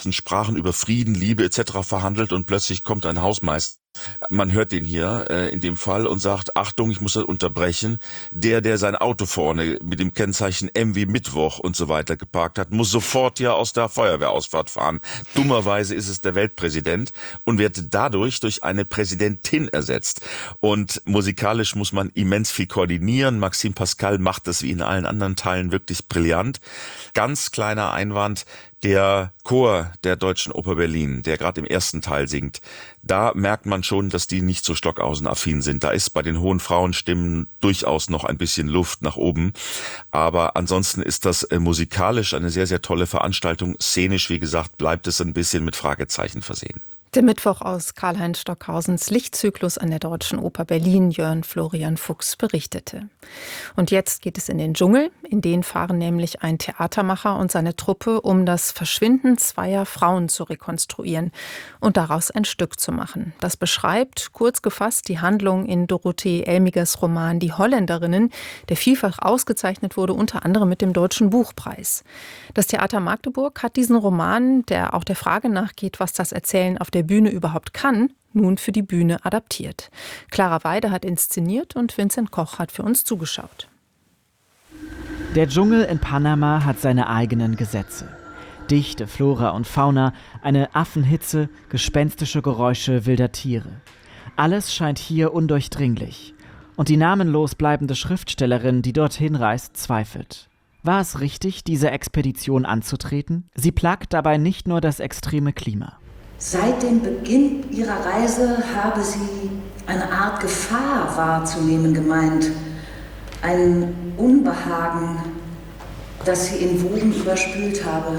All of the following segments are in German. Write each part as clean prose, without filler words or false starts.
Sprachen über Frieden, Liebe etc. verhandelt und plötzlich kommt ein Hausmeister. Man hört den hier in dem Fall und sagt, Achtung, ich muss das unterbrechen. Der sein Auto vorne mit dem Kennzeichen M wie Mittwoch und so weiter geparkt hat, muss sofort hier aus der Feuerwehrausfahrt fahren. Dummerweise ist es der Weltpräsident und wird dadurch durch eine Präsidentin ersetzt. Und musikalisch muss man immens viel koordinieren. Maxime Pascal macht das wie in allen anderen Teilen wirklich brillant. Ganz kleiner Einwand. Der Chor der Deutschen Oper Berlin, der gerade im ersten Teil singt, da merkt man schon, dass die nicht so Stockhausen-affin sind. Da ist bei den hohen Frauenstimmen durchaus noch ein bisschen Luft nach oben. Aber ansonsten ist das musikalisch eine sehr, sehr tolle Veranstaltung. Szenisch, wie gesagt, bleibt es ein bisschen mit Fragezeichen versehen. Der Mittwoch aus Karl-Heinz Stockhausens Lichtzyklus an der Deutschen Oper Berlin, Jörn Florian Fuchs berichtete. Und jetzt geht es in den Dschungel. In den fahren nämlich ein Theatermacher und seine Truppe, um das Verschwinden zweier Frauen zu rekonstruieren und daraus ein Stück zu machen. Das beschreibt, kurz gefasst, die Handlung in Dorothee Elmigers Roman Die Holländerinnen, der vielfach ausgezeichnet wurde, unter anderem mit dem Deutschen Buchpreis. Das Theater Magdeburg hat diesen Roman, der auch der Frage nachgeht, was das Erzählen auf der Bühne überhaupt kann, nun für die Bühne adaptiert. Clara Weide hat inszeniert und Vincent Koch hat für uns zugeschaut. Der Dschungel in Panama hat seine eigenen Gesetze. Dichte Flora und Fauna, eine Affenhitze, gespenstische Geräusche wilder Tiere. Alles scheint hier undurchdringlich. Und die namenlos bleibende Schriftstellerin, die dorthin reist, zweifelt. War es richtig, diese Expedition anzutreten? Sie plagt dabei nicht nur das extreme Klima. Seit dem Beginn ihrer Reise habe sie eine Art Gefahr wahrzunehmen gemeint. Ein Unbehagen, das sie in Wogen überspült habe.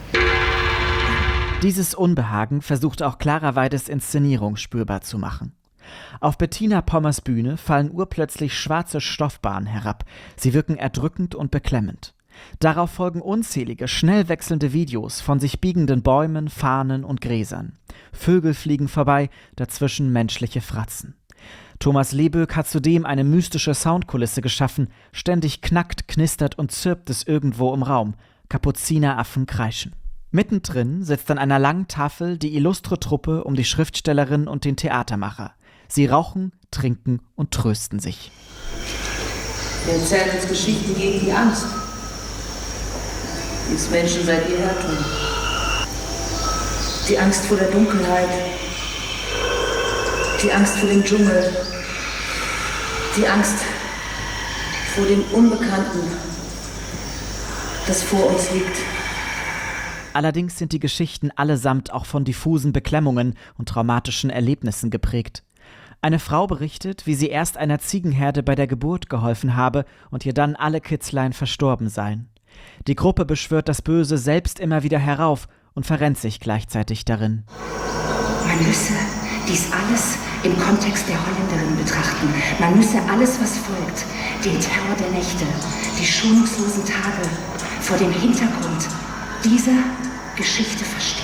Dieses Unbehagen versucht auch Clara Weides Inszenierung spürbar zu machen. Auf Bettina Pommers Bühne fallen urplötzlich schwarze Stoffbahnen herab. Sie wirken erdrückend und beklemmend. Darauf folgen unzählige, schnell wechselnde Videos von sich biegenden Bäumen, Fahnen und Gräsern. Vögel fliegen vorbei, dazwischen menschliche Fratzen. Thomas Leböck hat zudem eine mystische Soundkulisse geschaffen. Ständig knackt, knistert und zirpt es irgendwo im Raum. Kapuzineraffen kreischen. Mittendrin sitzt an einer langen Tafel die illustre Truppe um die Schriftstellerin und den Theatermacher. Sie rauchen, trinken und trösten sich. Wir erzählen uns Geschichten gegen die Angst, die es Menschen seit jeher tun. Die Angst vor der Dunkelheit, die Angst vor dem Dschungel, die Angst vor dem Unbekannten, das vor uns liegt. Allerdings sind die Geschichten allesamt auch von diffusen Beklemmungen und traumatischen Erlebnissen geprägt. Eine Frau berichtet, wie sie erst einer Ziegenherde bei der Geburt geholfen habe und ihr dann alle Kitzlein verstorben seien. Die Gruppe beschwört das Böse selbst immer wieder herauf und verrennt sich gleichzeitig darin. Man müsse dies alles im Kontext der Holländerin betrachten. Man müsse alles, was folgt, den Terror der Nächte, die schonungslosen Tage, vor dem Hintergrund dieser Geschichte verstehen.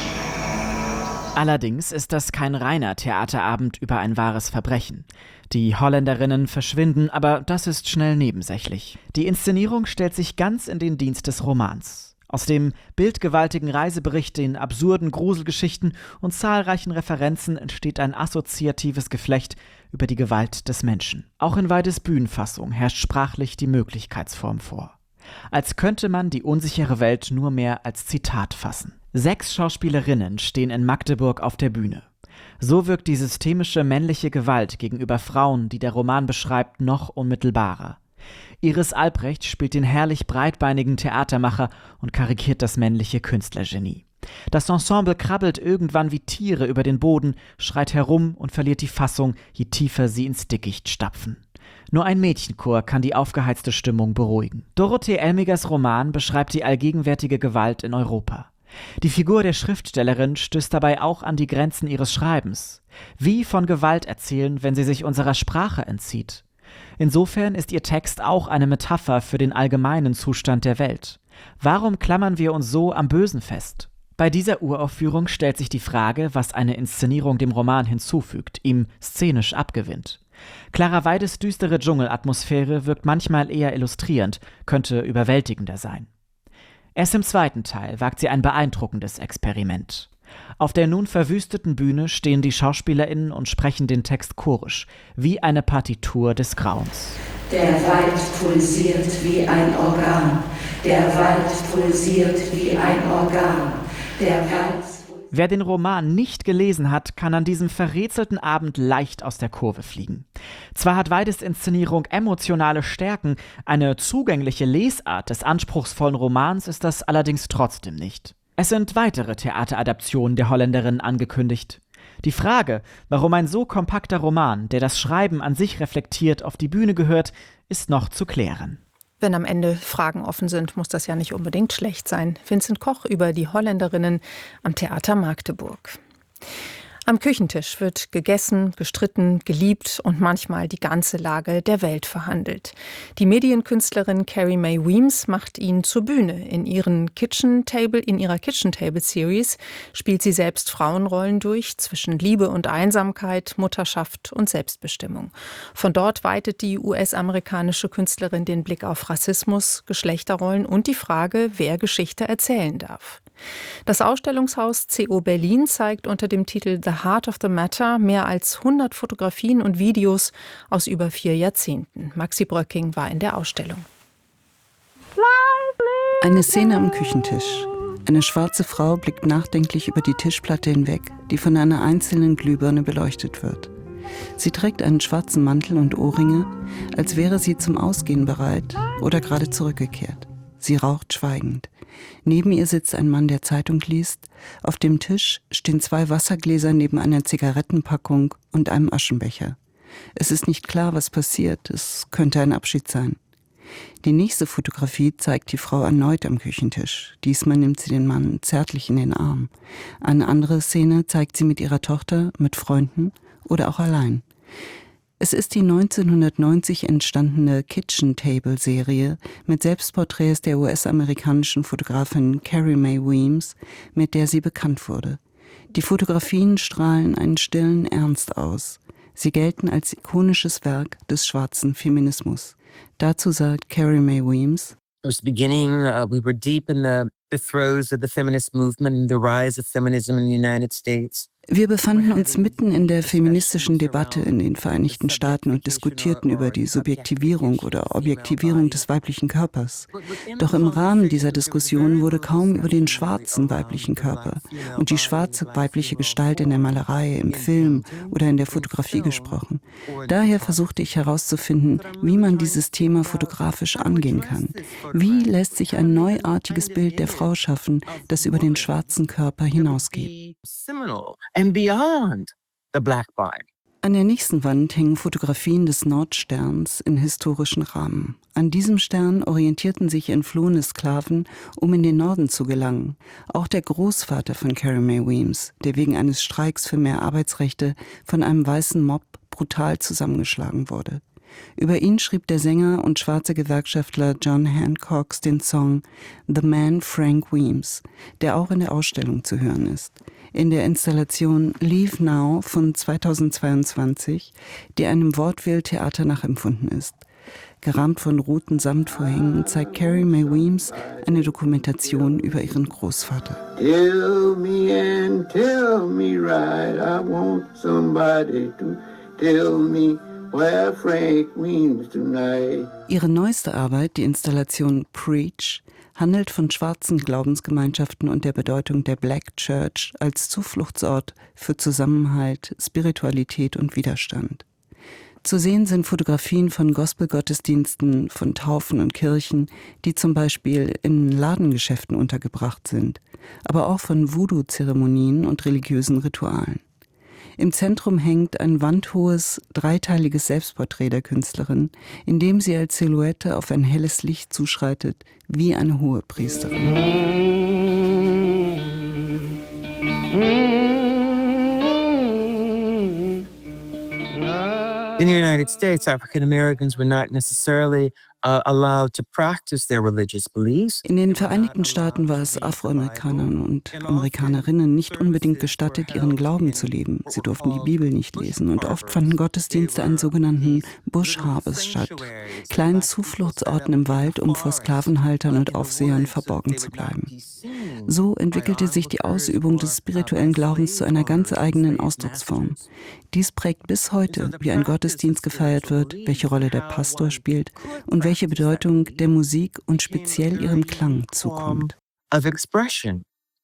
Allerdings ist das kein reiner Theaterabend über ein wahres Verbrechen. Die Holländerinnen verschwinden, aber das ist schnell nebensächlich. Die Inszenierung stellt sich ganz in den Dienst des Romans. Aus dem bildgewaltigen Reisebericht, den absurden Gruselgeschichten und zahlreichen Referenzen entsteht ein assoziatives Geflecht über die Gewalt des Menschen. Auch in Weides Bühnenfassung herrscht sprachlich die Möglichkeitsform vor. Als könnte man die unsichere Welt nur mehr als Zitat fassen. 6 Schauspielerinnen stehen in Magdeburg auf der Bühne. So wirkt die systemische männliche Gewalt gegenüber Frauen, die der Roman beschreibt, noch unmittelbarer. Iris Albrecht spielt den herrlich breitbeinigen Theatermacher und karikiert das männliche Künstlergenie. Das Ensemble krabbelt irgendwann wie Tiere über den Boden, schreit herum und verliert die Fassung, je tiefer sie ins Dickicht stapfen. Nur ein Mädchenchor kann die aufgeheizte Stimmung beruhigen. Dorothee Elmigers Roman beschreibt die allgegenwärtige Gewalt in Europa. Die Figur der Schriftstellerin stößt dabei auch an die Grenzen ihres Schreibens. Wie von Gewalt erzählen, wenn sie sich unserer Sprache entzieht? Insofern ist ihr Text auch eine Metapher für den allgemeinen Zustand der Welt. Warum klammern wir uns so am Bösen fest? Bei dieser Uraufführung stellt sich die Frage, was eine Inszenierung dem Roman hinzufügt, ihm szenisch abgewinnt. Clara Weides düstere Dschungelatmosphäre wirkt manchmal eher illustrierend, könnte überwältigender sein. Erst im zweiten Teil wagt sie ein beeindruckendes Experiment. Auf der nun verwüsteten Bühne stehen die SchauspielerInnen und sprechen den Text chorisch, wie eine Partitur des Grauens. Der Wald pulsiert wie ein Organ. Der Wald pulsiert wie ein Organ. Der Wald. Wer den Roman nicht gelesen hat, kann an diesem verrätselten Abend leicht aus der Kurve fliegen. Zwar hat Weides Inszenierung emotionale Stärken, eine zugängliche Lesart des anspruchsvollen Romans ist das allerdings trotzdem nicht. Es sind weitere Theateradaptionen der Holländerin angekündigt. Die Frage, warum ein so kompakter Roman, der das Schreiben an sich reflektiert, auf die Bühne gehört, ist noch zu klären. Wenn am Ende Fragen offen sind, muss das ja nicht unbedingt schlecht sein. Vincent Koch über die Holländerinnen am Theater Magdeburg. Am Küchentisch wird gegessen, gestritten, geliebt und manchmal die ganze Lage der Welt verhandelt. Die Medienkünstlerin Carrie Mae Weems macht ihn zur Bühne. In ihrer Kitchen Table Series spielt sie selbst Frauenrollen durch zwischen Liebe und Einsamkeit, Mutterschaft und Selbstbestimmung. Von dort weitet die US-amerikanische Künstlerin den Blick auf Rassismus, Geschlechterrollen und die Frage, wer Geschichte erzählen darf. Das Ausstellungshaus CO Berlin zeigt unter dem Titel The Heart of the Matter mehr als 100 Fotografien und Videos aus über 4 Jahrzehnten. Maxi Bröcking war in der Ausstellung. Eine Szene am Küchentisch. Eine schwarze Frau blickt nachdenklich über die Tischplatte hinweg, die von einer einzelnen Glühbirne beleuchtet wird. Sie trägt einen schwarzen Mantel und Ohrringe, als wäre sie zum Ausgehen bereit oder gerade zurückgekehrt. Sie raucht schweigend. Neben ihr sitzt ein Mann, der Zeitung liest. Auf dem Tisch stehen 2 Wassergläser neben einer Zigarettenpackung und einem Aschenbecher. Es ist nicht klar, was passiert. Es könnte ein Abschied sein. Die nächste Fotografie zeigt die Frau erneut am Küchentisch. Diesmal nimmt sie den Mann zärtlich in den Arm. Eine andere Szene zeigt sie mit ihrer Tochter, mit Freunden oder auch allein. Es ist die 1990 entstandene Kitchen Table Serie mit Selbstporträts der US-amerikanischen Fotografin Carrie Mae Weems, mit der sie bekannt wurde. Die Fotografien strahlen einen stillen Ernst aus. Sie gelten als ikonisches Werk des schwarzen Feminismus. Dazu sagt Carrie Mae Weems: It was the beginning. We were deep in the throes of the feminist movement and the rise of feminism in the United States. Wir befanden uns mitten in der feministischen Debatte in den Vereinigten Staaten und diskutierten über die Subjektivierung oder Objektivierung des weiblichen Körpers. Doch im Rahmen dieser Diskussion wurde kaum über den schwarzen weiblichen Körper und die schwarze weibliche Gestalt in der Malerei, im Film oder in der Fotografie gesprochen. Daher versuchte ich herauszufinden, wie man dieses Thema fotografisch angehen kann. Wie lässt sich ein neuartiges Bild der Frau schaffen, das über den schwarzen Körper hinausgeht? And beyond the black body. An der nächsten Wand hängen Fotografien des Nordsterns in historischen Rahmen. An diesem Stern orientierten sich entflohene Sklaven, um in den Norden zu gelangen. Auch der Großvater von Carrie Mae Weems, der wegen eines Streiks für mehr Arbeitsrechte von einem weißen Mob brutal zusammengeschlagen wurde. Über ihn schrieb der Sänger und schwarze Gewerkschaftler John Hancock den Song The Man Frank Weems, der auch in der Ausstellung zu hören ist. In der Installation Leave Now von 2022, die einem Vaudeville-Theater nachempfunden ist. Gerahmt von roten Samtvorhängen zeigt Carrie Mae Weems eine Dokumentation über ihren Großvater. Tell me and tell me right, I want somebody to tell me where Frank Weems tonight. Ihre neueste Arbeit, die Installation Preach, handelt von schwarzen Glaubensgemeinschaften und der Bedeutung der Black Church als Zufluchtsort für Zusammenhalt, Spiritualität und Widerstand. Zu sehen sind Fotografien von Gospelgottesdiensten, von Taufen und Kirchen, die zum Beispiel in Ladengeschäften untergebracht sind, aber auch von Voodoo-Zeremonien und religiösen Ritualen. Im Zentrum hängt ein wandhohes, dreiteiliges Selbstporträt der Künstlerin, in dem sie als Silhouette auf ein helles Licht zuschreitet, wie eine Hohepriesterin. In the United States, African Americans were not necessarily allowed to practice their religious beliefs. In den Vereinigten Staaten war es Afroamerikanern und Amerikanerinnen nicht unbedingt gestattet, ihren Glauben zu leben. Sie durften die Bibel nicht lesen und oft fanden Gottesdienste an sogenannten Bush Harbors statt, kleinen Zufluchtsorten im Wald, um vor Sklavenhaltern und Aufsehern verborgen zu bleiben. So entwickelte sich die Ausübung des spirituellen Glaubens zu einer ganz eigenen Ausdrucksform. Dies prägt bis heute, wie ein Gottesdienst gefeiert wird, welche Rolle der Pastor spielt und welche Bedeutung der Musik und speziell ihrem Klang zukommt. Of expression,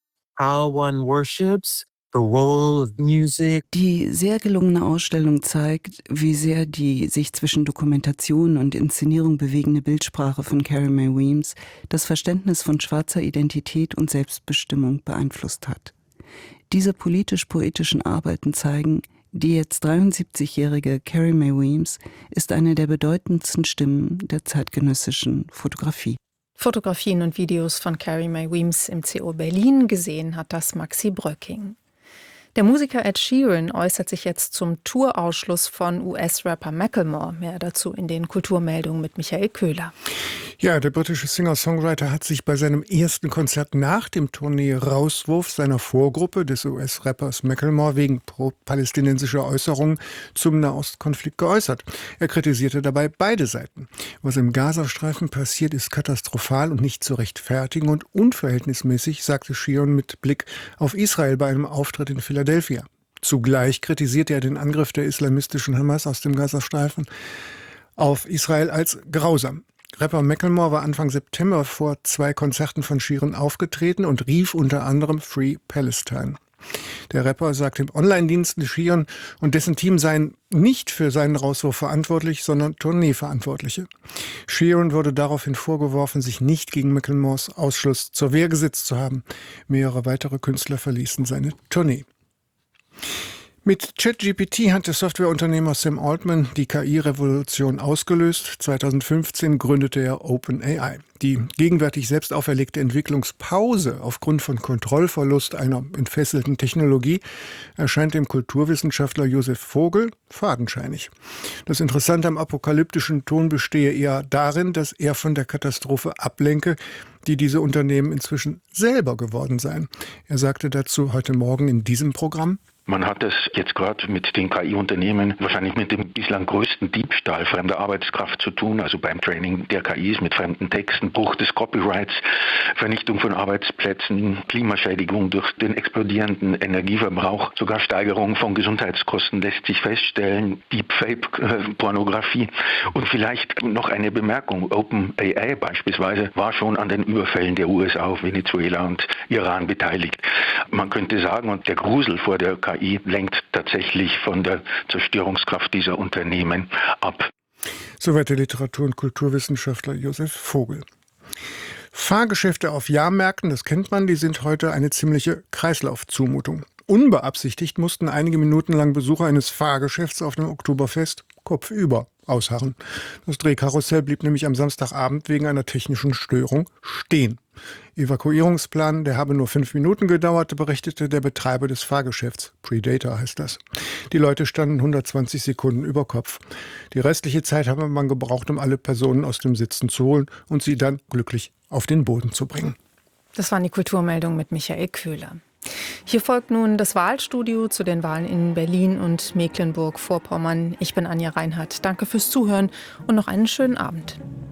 how one worships, the role of music. Die sehr gelungene Ausstellung zeigt, wie sehr die sich zwischen Dokumentation und Inszenierung bewegende Bildsprache von Carrie Mae Weems das Verständnis von schwarzer Identität und Selbstbestimmung beeinflusst hat. Diese politisch-poetischen Arbeiten zeigen, die jetzt 73-jährige Carrie Mae Weems ist eine der bedeutendsten Stimmen der zeitgenössischen Fotografie. Fotografien und Videos von Carrie Mae Weems im CO Berlin, gesehen hat das Maxi Bröcking. Der Musiker Ed Sheeran äußert sich jetzt zum Tourausschluss von US-Rapper Macklemore. Mehr dazu in den Kulturmeldungen mit Michael Köhler. Ja, der britische Singer-Songwriter hat sich bei seinem ersten Konzert nach dem Tournee-Rauswurf seiner Vorgruppe des US-Rappers Macklemore wegen pro-palästinensischer Äußerungen zum Nahostkonflikt geäußert. Er kritisierte dabei beide Seiten. Was im Gazastreifen passiert, ist katastrophal und nicht zu rechtfertigen und unverhältnismäßig, sagte Sheeran mit Blick auf Israel bei einem Auftritt in Philadelphia. Zugleich kritisierte er den Angriff der islamistischen Hamas aus dem Gazastreifen auf Israel als grausam. Rapper Macklemore war Anfang September vor 2 Konzerten von Sheeran aufgetreten und rief unter anderem Free Palestine. Der Rapper sagte im Online-Dienst, Sheeran und dessen Team seien nicht für seinen Rauswurf verantwortlich, sondern Tourneeverantwortliche. Sheeran wurde daraufhin vorgeworfen, sich nicht gegen Macklemores Ausschluss zur Wehr gesetzt zu haben. Mehrere weitere Künstler verließen seine Tournee. Mit ChatGPT hat der Softwareunternehmer Sam Altman die KI-Revolution ausgelöst. 2015 gründete er OpenAI. Die gegenwärtig selbst auferlegte Entwicklungspause aufgrund von Kontrollverlust einer entfesselten Technologie erscheint dem Kulturwissenschaftler Josef Vogel fadenscheinig. Das Interessante am apokalyptischen Ton bestehe eher darin, dass er von der Katastrophe ablenke, die diese Unternehmen inzwischen selber geworden seien. Er sagte dazu heute Morgen in diesem Programm: Man hat es jetzt gerade mit den KI-Unternehmen wahrscheinlich mit dem bislang größten Diebstahl fremder Arbeitskraft zu tun, also beim Training der KIs mit fremden Texten, Bruch des Copyrights, Vernichtung von Arbeitsplätzen, Klimaschädigung durch den explodierenden Energieverbrauch, sogar Steigerung von Gesundheitskosten lässt sich feststellen, Deepfake-Pornografie. Und vielleicht noch eine Bemerkung: OpenAI beispielsweise war schon an den Überfällen der USA auf Venezuela und Iran beteiligt. Man könnte sagen, und der Grusel vor der KI lenkt tatsächlich von der Zerstörungskraft dieser Unternehmen ab. Soweit der Literatur- und Kulturwissenschaftler Josef Vogel. Fahrgeschäfte auf Jahrmärkten, das kennt man, die sind heute eine ziemliche Kreislaufzumutung. Unbeabsichtigt mussten einige Minuten lang Besucher eines Fahrgeschäfts auf dem Oktoberfest kopfüber ausharren. Das Drehkarussell blieb nämlich am Samstagabend wegen einer technischen Störung stehen. Evakuierungsplan, der habe nur 5 Minuten gedauert, berichtete der Betreiber des Fahrgeschäfts. Predator heißt das. Die Leute standen 120 Sekunden über Kopf. Die restliche Zeit habe man gebraucht, um alle Personen aus dem Sitzen zu holen und sie dann glücklich auf den Boden zu bringen. Das waren die Kulturmeldungen mit Michael Köhler. Hier folgt nun das Wahlstudio zu den Wahlen in Berlin und Mecklenburg-Vorpommern. Ich bin Anja Reinhardt. Danke fürs Zuhören und noch einen schönen Abend.